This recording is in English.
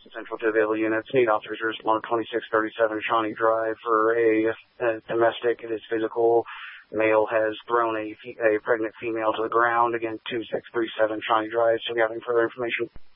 Central to available units. Need officers to respond to 2637 Shawnee Drive for a domestic. It is physical. Male has thrown a pregnant female to the ground. Again, 2637 Shawnee Drive. So we have any further information?